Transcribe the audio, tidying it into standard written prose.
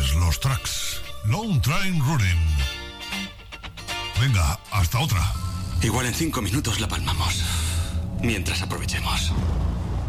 Pues los tracks. Long Train Running. Venga, hasta otra. Igual en 5 minutos la palmamos. Mientras aprovechemos.